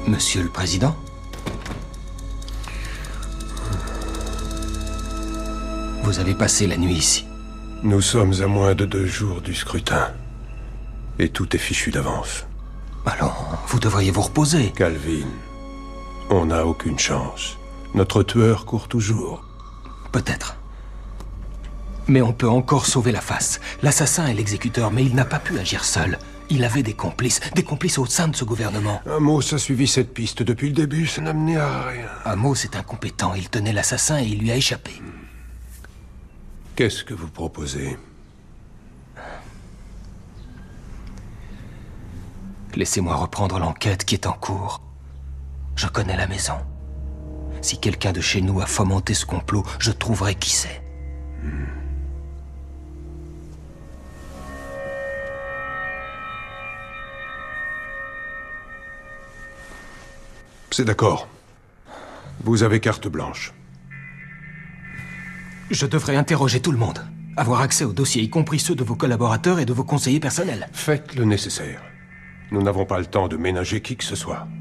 Monsieur le Président? Vous avez passé la nuit ici. Nous sommes à moins de 2 jours du scrutin. Et tout est fichu d'avance. Alors, vous devriez vous reposer. Calvin, on n'a aucune chance. Notre tueur court toujours. Peut-être. Mais on peut encore sauver la face. L'assassin est l'exécuteur, mais il n'a pas pu agir seul. Il avait des complices au sein de ce gouvernement. Amos a suivi cette piste depuis le début, ça n'a mené à rien. Amos est incompétent, il tenait l'assassin et il lui a échappé. Qu'est-ce que vous proposez? Laissez-moi reprendre l'enquête qui est en cours. Je connais la maison. Si quelqu'un de chez nous a fomenté ce complot, je trouverai qui c'est. C'est d'accord. Vous avez carte blanche. Je devrais interroger tout le monde. Avoir accès aux dossiers, y compris ceux de vos collaborateurs et de vos conseillers personnels. Faites le nécessaire. Nous n'avons pas le temps de ménager qui que ce soit.